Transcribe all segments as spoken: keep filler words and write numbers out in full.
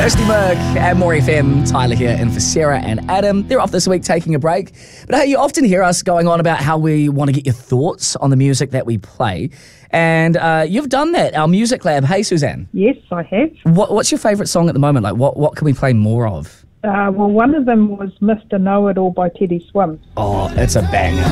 Kirsty Merck at More F M. Tyler here in for Sarah and Adam. They're off this week taking a break. But hey, you often hear us going on about how we want to get your thoughts on the music that we play. And uh, you've done that, our music lab. Hey, Suzanne. Yes, I have. What, what's your favourite song at the moment? Like, what, what can we play more of? Uh, well, one of them was Mister Know-It-All by Teddy Swims. Oh, it's a banger.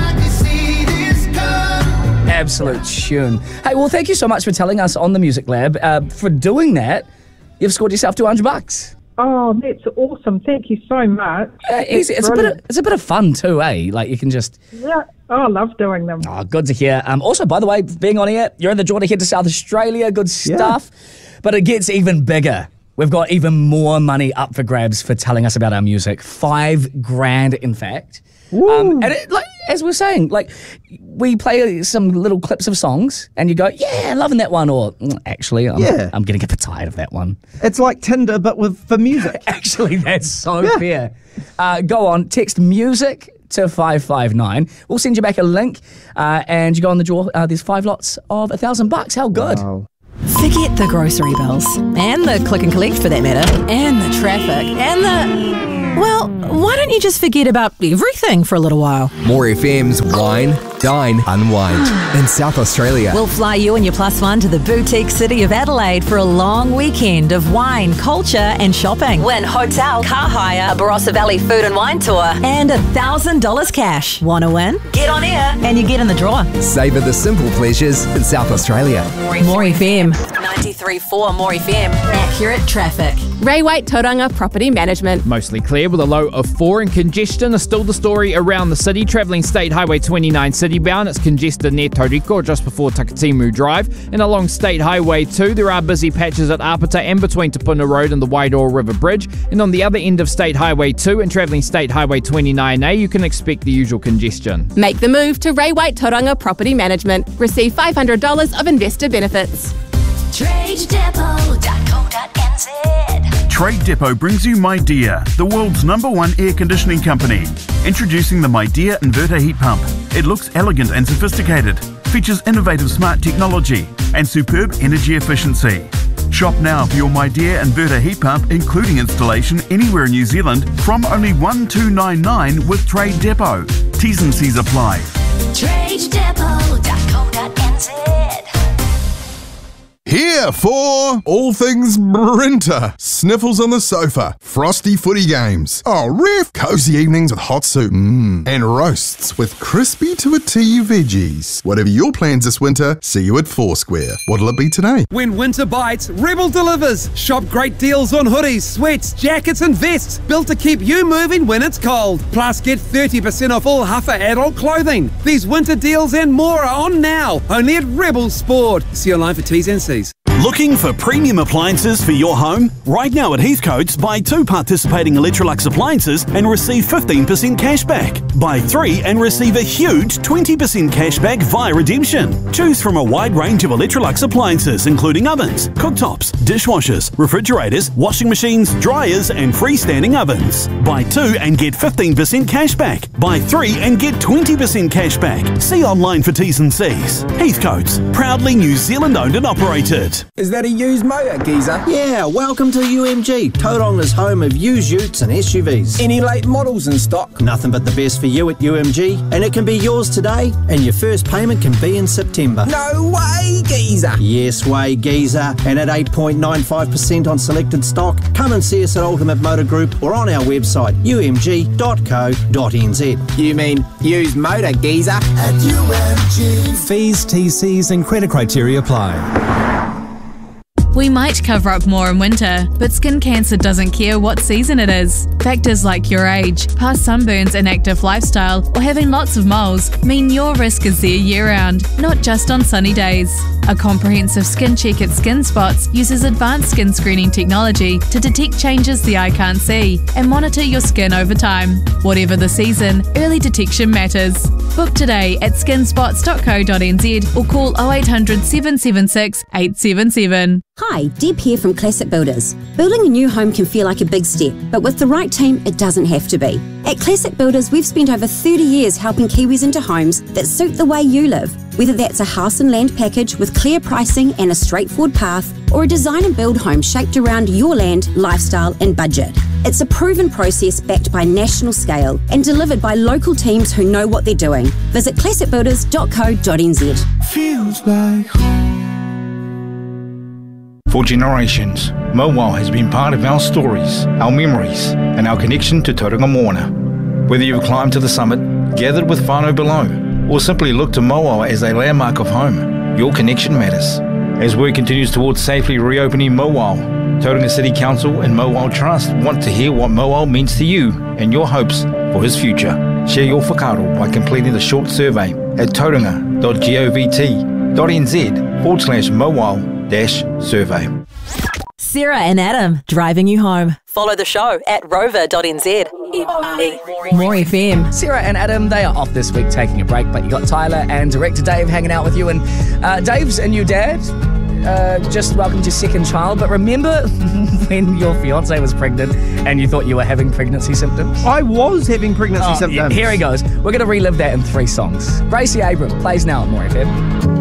Absolute tune. Hey, well, thank you so much for telling us on the Music Lab. Uh, for doing that, you've scored yourself two hundred bucks. Oh, that's awesome. Thank you so much. Uh, easy. It's a bit of, it's a bit of fun too, eh? Like, you can just... Yeah. Oh, I love doing them. Oh, good to hear. Um, also, by the way, being on here, you're in the draw to head to South Australia. Good stuff. Yeah. But it gets even bigger. We've got even more money up for grabs for telling us about our music. Five grand, in fact. Um, and it, like, as we're saying, like, we play some little clips of songs and you go, yeah, loving that one, or actually, I'm, yeah. I'm getting a bit tired of that one. It's like Tinder, but with for music. Actually, that's so yeah. fair. Uh, go on, text music to five five nine. We'll send you back a link uh, and you go on the draw. Uh, there's five lots of a thousand bucks. How good. Wow. Forget the grocery bills, and the click and collect for that matter, and the traffic, and the... Well, why don't you just forget about everything for a little while? More F M's Wine, Dine, Unwind in South Australia. We'll fly you and your plus one to the boutique city of Adelaide for a long weekend of wine, culture and shopping. Win hotel, car hire, a Barossa Valley food and wine tour, and a thousand dollars cash. Wanna win? Get on air and you get in the draw. Savour the simple pleasures in South Australia. More F M. ninety-three point four More F M. Accurate traffic. Ray White Tauranga Property Management. Mostly clear with a low of four, and congestion is still the story around the city. Travelling State Highway twenty-nine citybound, it's congested near Tauriko just before Takatimu Drive. And along State Highway two, there are busy patches at Apata and between Te Puna Road and the Wairoa River Bridge. And on the other end of State Highway two and travelling State Highway twenty-nine A, you can expect the usual congestion. Make the move to Ray White Tauranga Property Management. Receive five hundred dollars of investor benefits. trade depot dot co dot n z. Trade Depot brings you MyDear, the world's number one air conditioning company. Introducing the MyDear Inverter Heat Pump. It looks elegant and sophisticated, features innovative smart technology, and superb energy efficiency. Shop now for your MyDear Inverter Heat Pump, including installation anywhere in New Zealand, from only one thousand two hundred ninety-nine dollars with Trade Depot. T's and C's apply. trade depot dot co dot n z. Here for all things Brinter. Sniffles on the sofa, frosty footy games. Oh, ref! Cozy evenings with hot soup. Mmm. And roasts with crispy to a T veggies. Whatever your plans this winter, see you at Foursquare. What'll it be today? When winter bites, Rebel delivers. Shop great deals on hoodies, sweats, jackets and vests, built to keep you moving when it's cold. Plus, get thirty percent off all Huffer adult clothing. These winter deals and more are on now, only at Rebel Sport. See online for T's and C's. Looking for premium appliances for your home? Right now at Heathcote's, buy two participating Electrolux appliances and receive fifteen percent cash back. Buy three and receive a huge twenty percent cash back via redemption. Choose from a wide range of Electrolux appliances, including ovens, cooktops, dishwashers, refrigerators, washing machines, dryers, and freestanding ovens. Buy two and get fifteen percent cash back. Buy three and get twenty percent cash back. See online for T's and C's. Heathcote's, proudly New Zealand owned and operated. Is that a used motor, geezer? Yeah, welcome to U M G, Tauranga's home of used utes and S U Vs. Any late models in stock? Nothing but the best for you at U M G, and it can be yours today, and your first payment can be in September. No way, geezer! Yes way, geezer, and at eight point nine five percent on selected stock. Come and see us at Ultimate Motor Group or on our website, u m g dot co dot n z. You mean used motor, geezer? At U M G. Fees, T Cs and credit criteria apply. We might cover up more in winter, but skin cancer doesn't care what season it is. Factors like your age, past sunburns, and active lifestyle, or having lots of moles mean your risk is there year-round, not just on sunny days. A comprehensive skin check at Skin Spots uses advanced skin screening technology to detect changes the eye can't see and monitor your skin over time. Whatever the season, early detection matters. Book today at skin spots dot co dot n z or call oh eight hundred, seven seven six, eight seven seven. Hi, Deb here from Classic Builders. Building a new home can feel like a big step, but with the right team, it doesn't have to be. At Classic Builders, we've spent over thirty years helping Kiwis into homes that suit the way you live. Whether that's a house and land package with clear pricing and a straightforward path, or a design and build home shaped around your land, lifestyle and budget. It's a proven process backed by national scale and delivered by local teams who know what they're doing. Visit classic builders dot co dot n z. Feels like home. For generations, Mowal has been part of our stories, our memories, and our connection to Tauranga Moana. Whether you've climbed to the summit, gathered with whānau below, or simply looked to Mowal as a landmark of home, your connection matters. As work continues towards safely reopening Mowal, Tauranga City Council and Mowal Trust want to hear what Mowal means to you and your hopes for his future. Share your whakaaro by completing the short survey at tauranga dot govt dot n z forward slash Mowal dash survey. Sarah and Adam, driving you home. Follow the show at rover dot n z. More F M. Sarah and Adam, they are off this week taking a break, but you got Tyler and director Dave hanging out with you. And uh, Dave's a new dad. Uh, just welcomed your second child. But remember when your fiance was pregnant and you thought you were having pregnancy symptoms? I was having pregnancy oh, symptoms. Yeah, here he goes. We're going to relive that in three songs. Gracie Abram plays now at More F M.